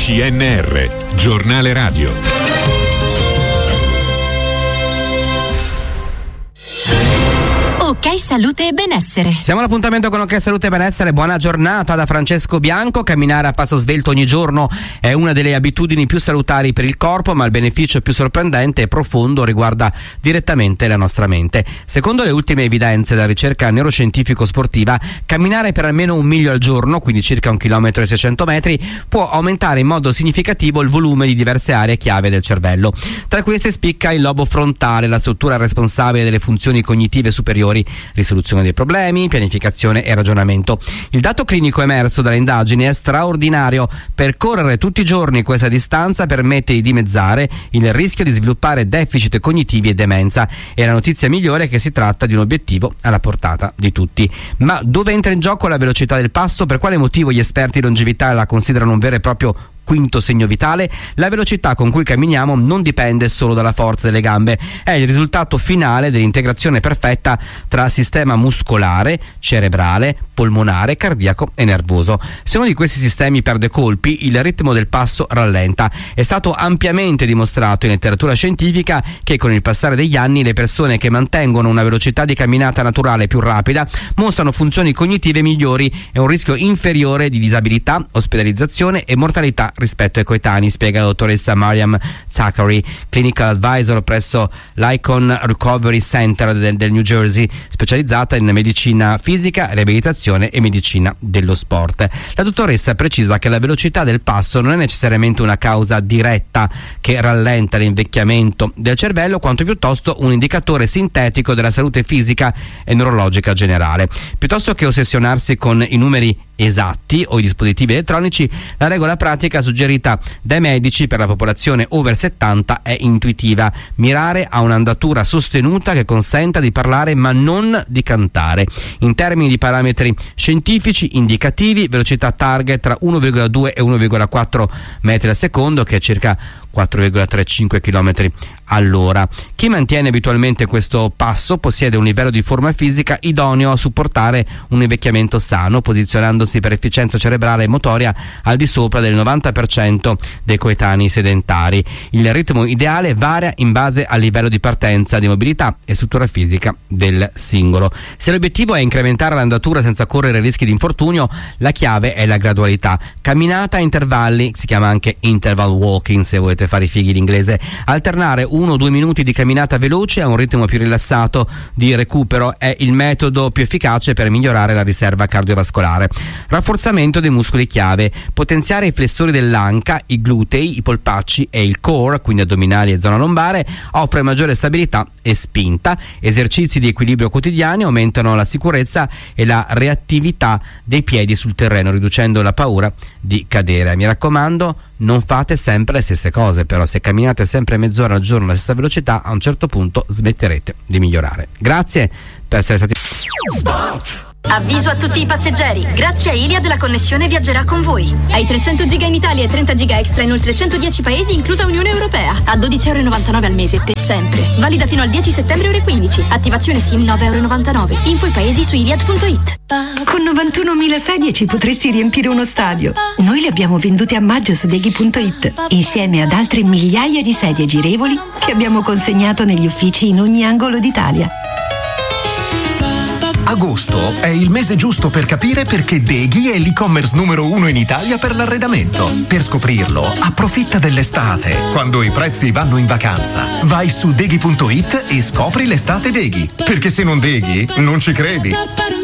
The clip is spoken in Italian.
CNR, giornale radio. Ok Salute e Benessere. Siamo all'appuntamento con Ok Salute e Benessere. Buona giornata da Francesco Bianco. Camminare a passo svelto ogni giorno è una delle abitudini più salutari per il corpo, ma il beneficio più sorprendente e profondo riguarda direttamente la nostra mente. Secondo le ultime evidenze della ricerca neuroscientifico-sportiva, camminare per almeno 1 miglio al giorno, quindi circa 1,6 km, può aumentare in modo significativo il volume di diverse aree chiave del cervello. Tra queste spicca il lobo frontale, la struttura responsabile delle funzioni cognitive superiori, risoluzione dei problemi, pianificazione e ragionamento. Il dato clinico emerso dalle indagini è straordinario. Percorrere tutti i giorni questa distanza permette di dimezzare il rischio di sviluppare deficit cognitivi e demenza, e la notizia migliore è che si tratta di un obiettivo alla portata di tutti. Ma dove entra in gioco la velocità del passo? Per quale motivo gli esperti di longevità la considerano un vero e proprio quinto segno vitale? La velocità con cui camminiamo non dipende solo dalla forza delle gambe, è il risultato finale dell'integrazione perfetta tra sistema muscolare, cerebrale, polmonare, cardiaco e nervoso. Se uno di questi sistemi perde colpi, il ritmo del passo rallenta. È stato ampiamente dimostrato in letteratura scientifica che con il passare degli anni le persone che mantengono una velocità di camminata naturale più rapida mostrano funzioni cognitive migliori e un rischio inferiore di disabilità, ospedalizzazione e mortalità rispetto ai coetanei, spiega la dottoressa Mariam Zachary, clinical advisor presso l'Icon Recovery Center del New Jersey, specializzata in medicina fisica, riabilitazione e medicina dello sport. La dottoressa precisa che la velocità del passo non è necessariamente una causa diretta che rallenta l'invecchiamento del cervello, quanto piuttosto un indicatore sintetico della salute fisica e neurologica generale. Piuttosto che ossessionarsi con i numeri esatti o i dispositivi elettronici, la regola pratica suggerita dai medici per la popolazione over 70 è intuitiva: mirare a un'andatura sostenuta che consenta di parlare ma non di cantare. In termini di parametri scientifici indicativi, velocità target tra 1,2 e 1,4 metri al secondo, che è circa 4,35 km all'ora. Chi mantiene abitualmente questo passo possiede un livello di forma fisica idoneo a supportare un invecchiamento sano, posizionandosi per efficienza cerebrale e motoria al di sopra del 90% dei coetanei sedentari. Il ritmo ideale varia in base al livello di partenza, di mobilità e struttura fisica del singolo. Se l'obiettivo è incrementare l'andatura senza correre rischi di infortunio, la chiave è la gradualità. Camminata a intervalli, si chiama anche interval walking se volete fare i fighi d'inglese. Alternare 1 o 2 minuti di camminata veloce a un ritmo più rilassato di recupero è il metodo più efficace per migliorare la riserva cardiovascolare. Rafforzamento dei muscoli chiave: potenziare i flessori dell'anca, i glutei, i polpacci e il core, quindi addominali e zona lombare, offre maggiore stabilità e spinta. Esercizi di equilibrio quotidiani aumentano la sicurezza e la reattività dei piedi sul terreno, riducendo la paura di cadere. Mi raccomando, non fate sempre le stesse cose, però se camminate sempre mezz'ora al giorno alla stessa velocità, a un certo punto smetterete di migliorare. Grazie per essere stati. Avviso a tutti i passeggeri: grazie a Iliad la connessione viaggerà con voi. Hai 300 giga in Italia e 30 giga extra in oltre 110 paesi, inclusa Unione Europea, a €12,99 al mese per sempre. Valida fino al 10 settembre ore 15. Attivazione SIM €9,99. Info i paesi su iliad.it. Con 91.000 sedie ci potresti riempire uno stadio. Noi le abbiamo vendute a maggio su Deghi.it, insieme ad altre migliaia di sedie girevoli che abbiamo consegnato negli uffici in ogni angolo d'Italia. Agosto è il mese giusto per capire perché Deghi è l'e-commerce numero 1 in Italia per l'arredamento. Per scoprirlo, approfitta dell'estate, quando i prezzi vanno in vacanza. Vai su Deghi.it e scopri l'estate Deghi. Perché se non Deghi, non ci credi.